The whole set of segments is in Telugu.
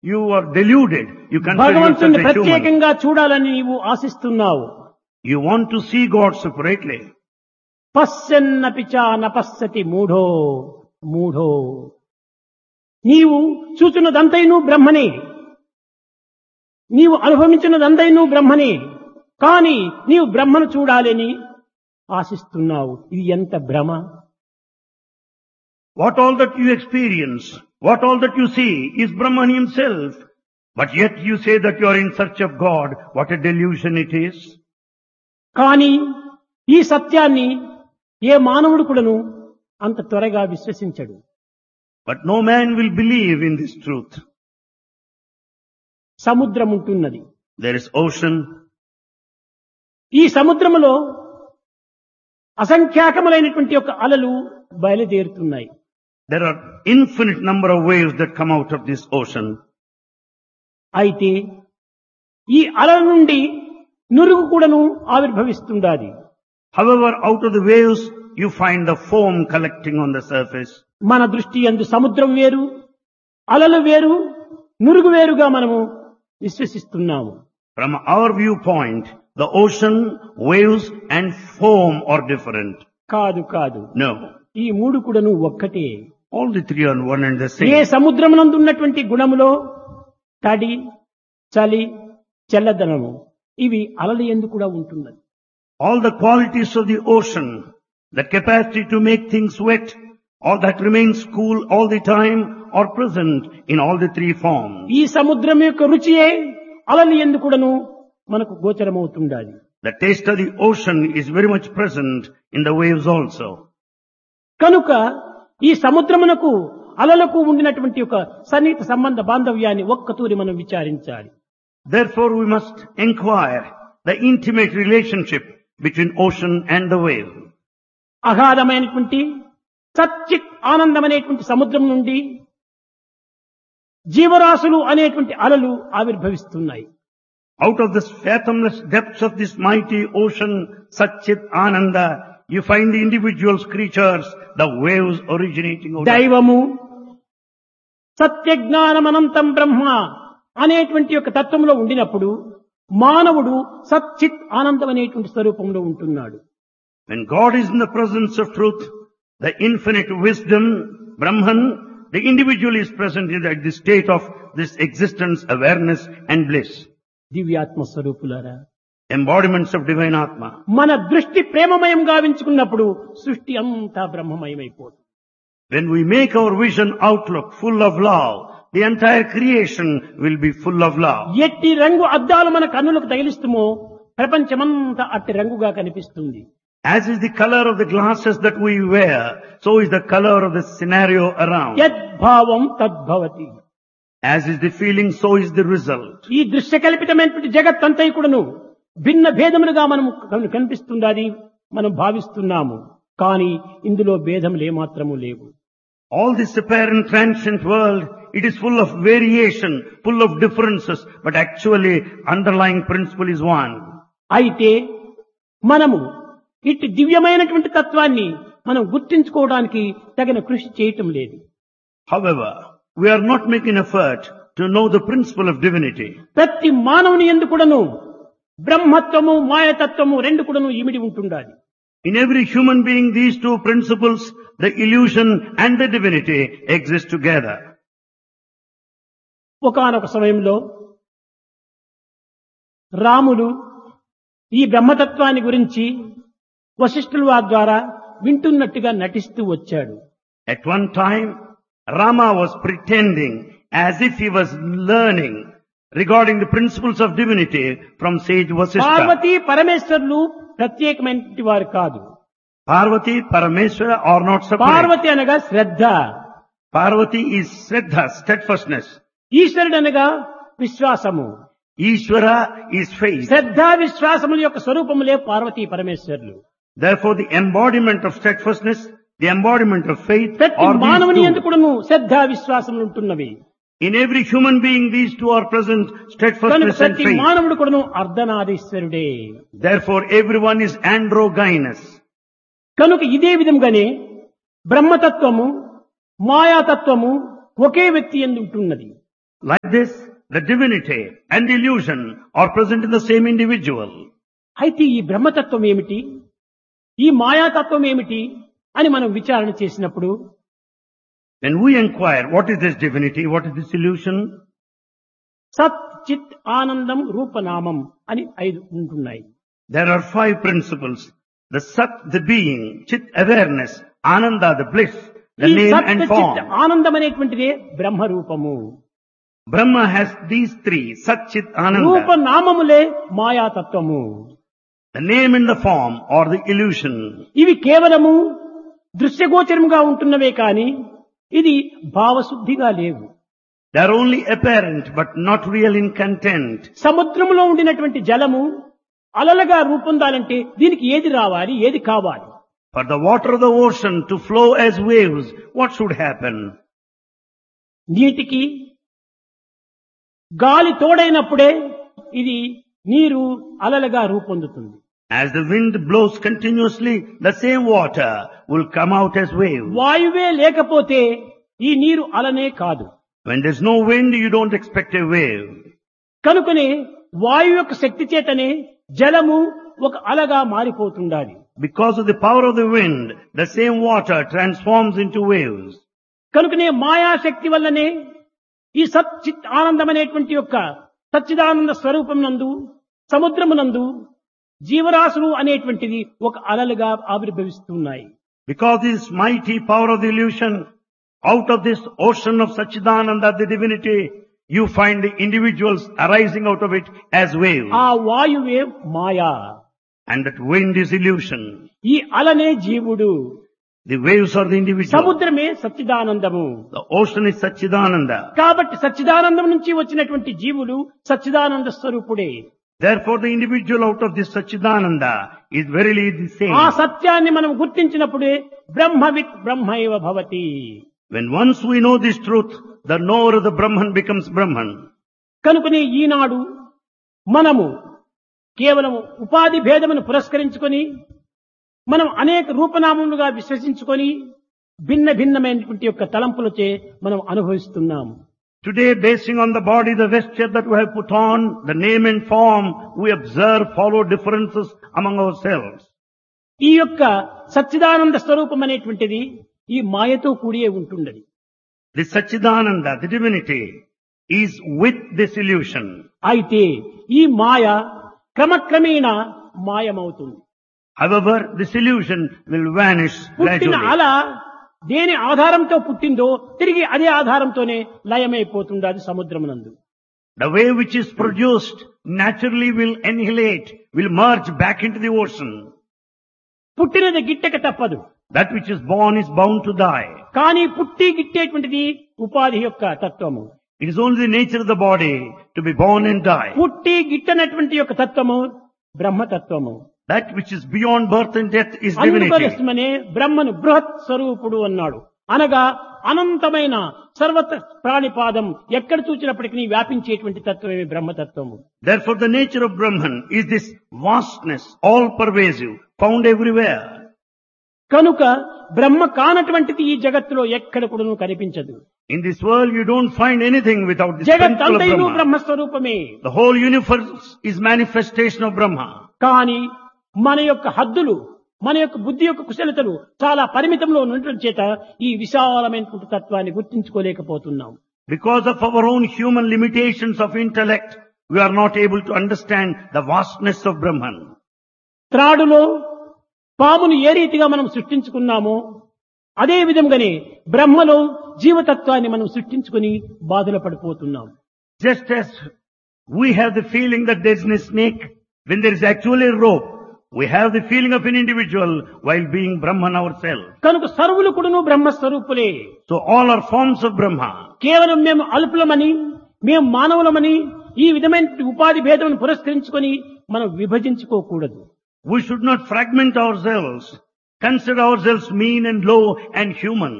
You are deluded. You consider yourself భగవంతుని a human. ప్రత్యేకంగా చూడాలని నీవు ఆశిస్తున్నావు. You want to see God separately. పశ్యన్నపి చ నపశ్యతి మూఢో మూఢో. నీవు చూచున్నదంతైనూ బ్రహ్మనే, నీవు అనుభవించినదంతైనూ బ్రహ్మనే, కానీ నీవు బ్రహ్మను చూడాలని ఆశిస్తున్నావు. ఇది ఎంత భ్రమ! What all that you experience, what all that you see is Brahman himself. But yet you say that you are in search of God. What a delusion it is. కానీ ఈ సత్యాన్ని ఏ మానవుడు కూడాను అంత త్వరగా విశ్వసించడు. But no man will believe in this truth. సముద్రం ఉంటున్నది. There is ocean. ఈ సముద్రములో అసంఖ్యాకములైనటువంటి యొక్క అలలు బయలుదేరుతున్నాయి. There are infinite number of waves that come out of this ocean. అయితే ఈ అలల నుండి నురుగు కూడాను ఆవిర్భవిస్తుండాలి. However, out of the waves you find the foam collecting on the surface. మన దృష్టి యందు సముద్రం వేరు, అలలు వేరు, నురుగు వేరుగా మనము విశ్వసిస్తున్నాము. From our viewpoint, the ocean, waves and foam are different. కాదు కాదు, No. ఈ మూడు కూడాను ఒక్కటే. All the three are one and the A same. సముద్రమునందు ఉన్నటువంటి గుణములో తడి, చలి, చల్లదనము ఇవి అలల యందు కూడా ఉంటున్నది. All the qualities of the ocean, the capacity to make things wet, all that remains cool all the time are present in all the three forms. ఈ సముద్రం యొక్క రుచియే అలల యందు కూడాను మనకు గోచరమవుతుండాలి. The taste of the ocean is very much present in the waves also. కనుక ఈ సముద్రమునకు అలలకు ఉండినటువంటి ఒక సన్నిహిత సంబంధ బాంధవ్యాన్ని ఒక్కతూరి మనం విచారించాలి. Therefore we must inquire the intimate relationship between ocean and the wave. అగాధమైనటువంటి సచ్చిత్ ఆనందమనేటువంటి సముద్రం నుండి జీవరాశులు అనేటువంటి అలలు ఆవిర్భవిస్తున్నాయి. Out of the fathomless depths of this mighty ocean, Satchit Ananda, you find the individuals, creatures, the waves originating out of దైవము సత్యజ్ఞానమనంతం బ్రహ్మ అనేటువంటి యొక్క తత్వంలో ఉండినప్పుడు మానవుడు సచ్చిత్ ఆనందం అనేటువంటి స్వరూపంలో ఉంటున్నాడు. When God is in the presence of truth, the infinite wisdom, Brahman, the individual is present in the state of this existence, awareness and bliss. దివ్యాత్మ స్వరూపులారా, Embodiments of divine Atma. మన దృష్టి ప్రేమమయం గావించుకున్నప్పుడు సృష్టి అంతా బ్రహ్మమయమైపోతుంది. When we make our vision outlook full of love, the entire creation will be full of love. ఎట్టి రంగు అద్దాలు మన కన్నులకు తగిలిస్తుమో ప్రపంచమంతా అట్టి రంగుగా కనిపిస్తుంది. As is the color of the glasses that we wear, so is the color of the scenario around. యద్భావం తద్భవతి. As is the feeling, so is the result. ఈ దృశ్య కల్పితమైనటువంటి జగత్తంతా కూడాను భిన్న భేదములుగా మనం కనిపిస్తున్నది, మనం భావిస్తున్నాము. కానీ ఇందులో భేదములు ఏమాత్రము లేవు. All this apparent transient world, it is full of variation, full of differences, but actually underlying principle is one. అయితే మనము ఇట్టి దివ్యమైనటువంటి తత్వాన్ని మనం గుర్తించుకోవడానికి తగిన కృషి చేయటం లేదు. However, we are not making effort to know the principle of divinity. ప్రతి మానవుని యందు కూడాను బ్రహ్మత్వము మాయతత్వము రెండు కూడాను ఇమిడి ఉంటుండాలి. In every human being, these two principles, the illusion and the divinity, exist together. ఒకానొక సమయంలో రాముడు ఈ బ్రహ్మతత్వాన్ని గురించి వశిష్ఠుల వారి ద్వారా వింటున్నట్టుగా నటిస్తూ వచ్చాడు. At one time, Rama was pretending as if he was learning regarding the principles of divinity from sage Vasishtha. Parvati పరమేశ్వరులు ప్రత్యేకమైనటువంటి వారు కాదు. Parvati, Parameshwara are not separate. Parvati అనగా శ్రద్ధ, Parvati is Shraddha, steadfastness. ఈశ్వరుడు అనగా విశ్వాసము. Ishvara is faith. శ్రద్ధ విశ్వాసముల యొక్క స్వరూపములే పార్వతీ పరమేశ్వరులు. Therefore, the embodiment of steadfastness, the embodiment of faith ప్రతి are మానవుని these యందు two. కూడాను శ్రద్ధ విశ్వాసములు ఉంటున్నవి. In every human being, these two are present, కనుక steadfastness and ప్రతి faith. మానవుడు కూడాను అర్ధనారీశ్వరుడే. Therefore, everyone is androgynous. కనుక ఇదే విధంగానే బ్రహ్మతత్వము మాయాతత్వము ఒకే వ్యక్తి యందు ఉంటున్నది. Like this, the divinity and the illusion are present in the same individual. అయితే ఈ బ్రహ్మతత్వం ఏమిటి, ఈ మాయాతత్వం ఏమిటి అని మనం విచారణ చేసినప్పుడు When we inquire, what is this divinity, what is this illusion? సత్ చిత్ ఆనందం రూపనామం అని 5 ఉంటున్నాయి. There are 5 principles. The Sat, the being, Chit, awareness, Ananda, the bliss, the ఈ name సత్ and చిత్ form. ఆనందం అనేటువంటిదే బ్రహ్మరూపము. Brahma has these 3, Sat, Chit, Ananda. రూపనామములే మాయాతత్వము. The name and the form or the illusion. ఇవి కేవలము దృశ్యగోచరముగా ఉంటున్నవే కాని ఇది భావశుద్ధిగా లేవు. They are only apparent but not real in content. సముద్రములో ఉండినటువంటి జలము అలలుగా రూపొందాలంటే దీనికి ఏది రావాలి, ఏది కావాలి? For the water of the ocean to flow as waves, what should happen? నీటికి గాలి తోడైనప్పుడే ఇది నీరు అలలుగా రూపొందుతుంది. As the wind blows continuously, the same water will come out as waves. వాయువే లేకపోతే ఈ నీరు అలనే కాదు. When there's no wind, you don't expect a wave. కనుకనే వాయు యొక్క శక్తి చేతనే జలము ఒక అలగా మారిపోతుండాలి. Because of the power of the wind, the same water transforms into waves. కనుకనే మాయాశక్తి వల్లనే ఈ సత్ చిత్ ఆనందం అనేటువంటి యొక్క సచ్చిదానంద స్వరూపం నందు సముద్రమునందు జీవరాశులు అనేటువంటిది ఒక అలలుగా ఆవిర్భవిస్తున్నాయి. Because this mighty power of the illusion, out of this ocean of Satchidananda, the divinity, you find the individuals arising out of it as waves. ఆ వాయువే మాయా, And that wind is illusion. ఈ అలనే జీవుడు, The waves are the individual. సముద్రమే సచ్చిదానందము. The ocean is Satchidananda. కాబట్టి సచ్చిదానందం నుంచి వచ్చినటువంటి జీవుడు సచ్చిదానంద స్వరూపుడే. Therefore the individual out of this Satchidananda is verily the same. ఆ సత్యాన్ని మనం గుర్తించినప్పుడే బ్రహ్మవిత్ బ్రహ్మైవ భవతి. When once we know this truth, the knower of the Brahman becomes Brahman. కనుకనే ఈనాడు మనము కేవలం ఉపాధి భేదమును పురస్కరించుకొని మనం అనేక రూపనామములుగా విశ్వసించుకొని భిన్న భిన్నమైనటువంటి యొక్క తలంపులచే మనం అనుభవిస్తున్నాము. Today, basing on the body, the vesture that we have put on, the name and form, we observe, follow differences among ourselves. ఈ యొక్క సచ్చిదానంద స్వరూపం అనేటువంటిది ఈ మాయతో కూడియే ఉంటుండది. The Satchidananda, the divinity, is with this illusion. అయితే ఈ మాయ క్రమక్రమేణా మాయమవుతుంది. However, this illusion will vanish పుట్టిన gradually. అల దేని ఆధారంతో పుట్టిందో తిరిగి అదే ఆధారంతోనే లయమైపోతుంది అది సముద్రమునందు. The wave which is produced naturally will annihilate, will merge back into the ocean. పుట్టినది గిట్టక తప్పదు. That which is born is bound to die. కానీ పుట్టి గిట్టేటువంటిది ఉపాధి యొక్క తత్వము. It is only the nature of the body to be born and die. పుట్టి గిట్టనటువంటి యొక్క తత్వము బ్రహ్మతత్వము. That which is beyond birth and death is divinity. అందుకోసమనే బ్రహ్మను బృహత్ స్వరూపుడు అన్నాడు. అనగా అనంతమైన సర్వత ప్రాణిపాదం ఎక్కడ చూచినప్పటికీ వ్యాపించేటువంటి తత్వమే బ్రహ్మతత్వము. Therefore the nature of Brahman is this vastness, all pervasive, found everywhere. కనుక బ్రహ్మ కానటువంటిది ఈ జగత్తులో ఎక్కడ కూడా కనిపించదు. In this world you don't find anything without this జగత్ principle of అంతయును Brahma. బ్రహ్మస్వరూపమే. The whole universe is manifestation of Brahma. కానీ మన యొక్క హద్దులు, మన యొక్క బుద్ధి యొక్క కుశలతలు చాలా పరిమితంలో ఉండటం చేత ఈ విశాలమైనటువంటి తత్వాన్ని గుర్తించుకోలేకపోతున్నాం. Because of our own human limitations of intellect, we are not able to understand the vastness of Brahman. త్రాడులో పామును ఏ రీతిగా మనం సృష్టించుకున్నామో అదే విధంగానే బ్రహ్మలో జీవతత్వాన్ని మనం సృష్టించుకుని బాధలు పడిపోతున్నాం. Just as we have the feeling that there is a snake, when there is actually a rope, we have the feeling of an individual while being Brahman ourselves. కనుక సర్వులు కూడాను బ్రహ్మస్వరూపులే. So all are forms of Brahma. కేవలం మేము అల్పులమని, మేము మానవులమని ఈ విధమైన ఉపాధి భేదం పురస్కరించుకొని మనం విభజించుకోకూడదు. We should not fragment ourselves, consider ourselves mean and low and human.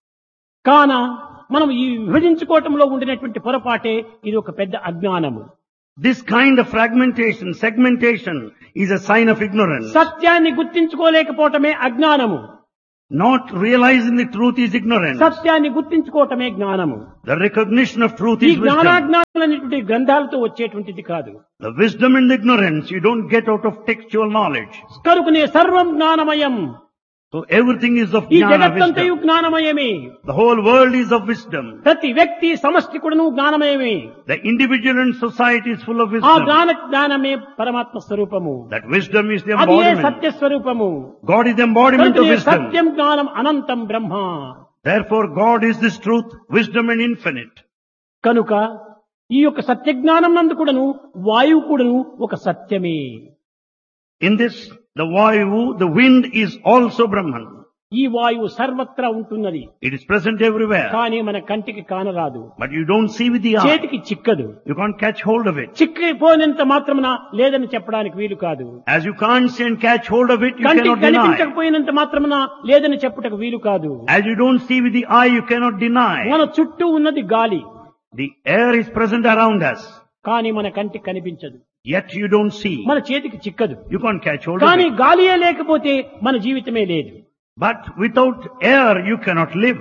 కాన మనం ఈ విభజించుకోవటంలో ఉండినటువంటి పొరపాటే ఇది ఒక పెద్ద అజ్ఞానము. This kind of fragmentation, segmentation is a sign of ignorance. సత్యాన్ని గుర్తించుకోలేకపోవటమే అజ్ఞానము. Not realizing the truth is ignorance. సత్యాన్ని గుర్తించుకోవటమే జ్ఞానము. The recognition of truth ఈ is wisdom. జ్ఞానాజ్ఞానాలనేటువంటి గ్రంథాలతో వచ్చేటువంటిది కాదు. The wisdom and the ignorance you don't get out of textual knowledge. కనుకనే సర్వం జ్ఞానమయం. So everything is of ఈ jnana జగత్తంతయు wisdom. జ్ఞానమయమే. The whole world is of wisdom. ప్రతి వ్యక్తి సమష్టి కూడాను జ్ఞానమయమే. The individual and society is full of ఆ wisdom. జ్ఞానమే పరమాత్మ స్వరూపము. That wisdom is the అది embodiment. సత్య స్వరూపము. God is the embodiment of కనుకనే wisdom. సత్యం జ్ఞానం అనంతం బ్రహ్మ. Therefore God is this truth, wisdom and infinite. కనుక ఈ యొక్క సత్య జ్ఞానం నందు కూడాను వాయువు కూడాను ఒక సత్యమే. In this, the vayu, the wind is also Brahman. ఈ వాయువు సర్వత్రా ఉంటున్నది. It is present everywhere. కానీ మన కంటికి కానరాదు. But you don't see with the eye. చేతికి చిక్కదు. You can't catch hold of it. చిక్కిపోయినంత మాత్రమున లేదని చెప్పడానికి వీలు కాదు. As you can't see and catch hold of it, you కంటికి cannot deny. కనిపించకపోయినంత మాత్రమున లేదని చెప్పుటకు వీలు కాదు. As you don't see with the eye, you cannot deny. మన చుట్టూ ఉన్నది గాలి. The air is present around us. కానీ మన కంటికి కనిపించదు. Yet you don't see. మన చేతికి చిక్కదు. You can't catch hold of కానీ it. గాలియే లేకపోతే మన జీవితమే లేదు. But without air, you cannot live.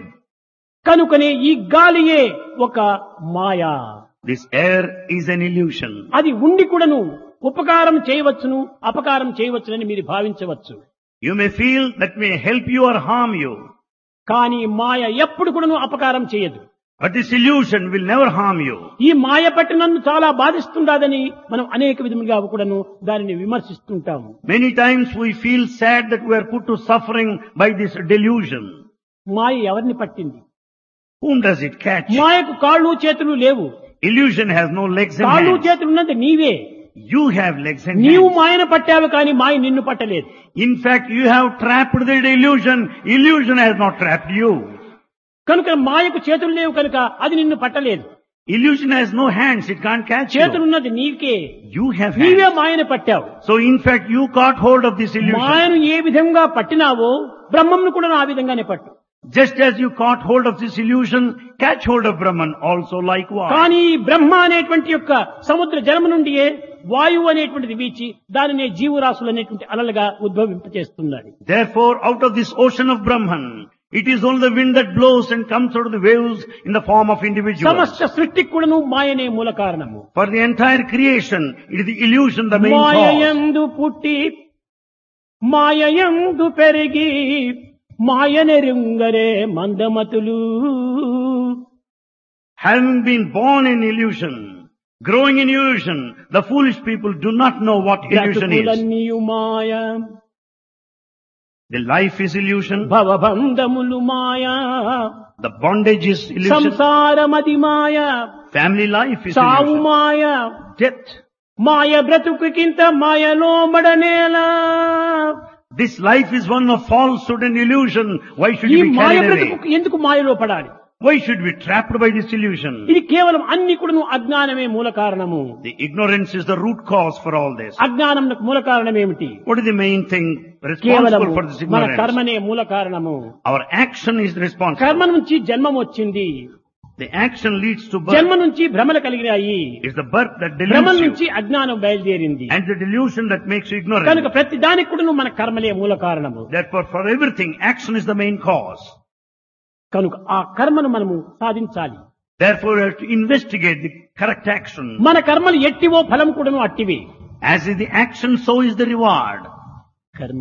కనుకనే ఈ గాలియే ఒక మాయా. This air is an illusion. అది ఉండి కూడాను ఉపకారం చేయవచ్చును అపకారం చేయవచ్చునని మీరు భావించవచ్చు. You may feel that may help you or harm you. కానీ మాయ ఎప్పుడు కూడాను అపకారం చేయదు. But this illusion will never harm you. ఈ మాయ పట్టి నన్ను చాలా బాధిస్తుండదని మనం అనేక విధములుగా కూడాను దానిని విమర్శిస్తుంటాము. Many times we feel sad that we are put to suffering by this delusion. మాయ ఎవరిని పట్టింది? Whom does it catch? మాయకు కాళ్ళు చేతులు లేవు. Illusion has no legs and కాళ్ళు hands. చేతులు ఉన్నది నీవే. You have legs and నీవు hands. మాయను పట్టావు కానీ మాయ నిన్ను పట్టలేదు. In fact, you have trapped the illusion. Illusion has not trapped you. కనుక మాయకు చేతులు లేవు కనుక అది నిన్ను పట్టలేదు. Illusion has no hands. It can't catch చేతులు you. ఉన్నది నీకే. You have నీవే hands. మాయను పట్టావు. So in fact, you caught hold of this illusion. మాయను ఏ విధంగా పట్టినావో బ్రహ్మంను కూడా ఆ విధంగానే పట్టు. Just as you caught hold of this illusion, catch hold of Brahman also likewise. కానీ ఈ బ్రహ్మ అనేటువంటి యొక్క సముద్ర జలము నుండియే వాయువు అనేటువంటిది వీచి దానినే జీవరాశులు అనేటువంటి అలలుగా ఉద్భవింపచేస్తున్నాడు. Therefore, out of this ocean of Brahman, it is only the wind that blows and comes out of the waves in the form of individuals. సమస్త సృష్టికి కూడాను మాయనే మూల కారణము. For the entire creation, it is the illusion the main cause. మాయయందు పుట్టి మాయయందు పెరిగి మాయనెరుంగరే మందమతులు. Having been born in illusion, growing in illusion, the foolish people do not know what illusion is. బ్రతుకులన్నీయు Maya. The life is illusion, భవబంధములు Maya. the bondage is illusion, సంసారమది Maya. family life is సావు illusion, Maya. death. Maya బ్రతుకుకింత మాయలోబడనేలా. This life is one of falsehood and illusion. Why should ఈ you be Maya carried away? బ్రతుకు ఎందుకు మాయలో పడాలి? Why should we be trapped by this illusion? ఇది కేవలం అన్ని కూడా అజ్ఞానమే మూల కారణము. The ignorance is the root cause for all this. అజ్ఞానంకు మూల కారణం ఏమిటి? What is the main thing కేవలం responsible for this మన ignorance? కర్మనే మూల కారణము. Our action is responsible. కర్మ నుంచి జన్మం వచ్చింది. The action leads to birth. జన్మ నుంచి భ్రమలు కలిగినాయి. It's the birth that భ్రమల deludes you. నుంచి అజ్ఞానం బయలుదేరింది. And the delusion that makes you కనుక ignorant. ప్రతి దానికి కూడా మన కర్మలే మూల కారణము. Therefore, for everything, action is the main cause. కనుక ఆ కర్మను మనము సాధించాలి. Therefore, we have to investigate the correct action. మన కర్మలు ఎట్టివో ఫలం కూడాను అట్టివే. As is the action, so is the reward.